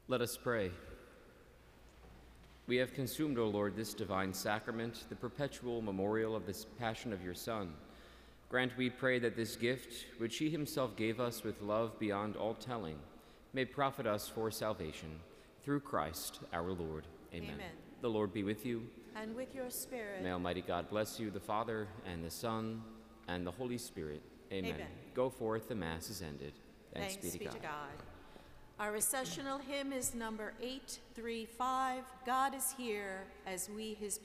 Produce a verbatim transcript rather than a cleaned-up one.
Let us pray. We have consumed, O Lord, this divine sacrament, the perpetual memorial of this passion of your Son. Grant, we pray, that this gift, which he himself gave us with love beyond all telling, may profit us for salvation. Through Christ our Lord. Amen. Amen. The Lord be with you. And with your spirit. May Almighty God bless you, the Father, and the Son, and the Holy Spirit. Amen. Amen. Go forth, the Mass is ended. Thanks, Thanks be to God. Our recessional hymn is number eight three five, God is Here, as we his